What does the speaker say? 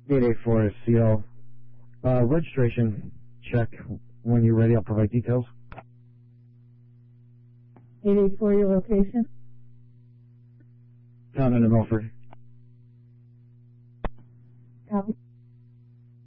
884 is CO. Registration check. When you're ready, I'll provide details. 884, your location? Found in Milford. Copy.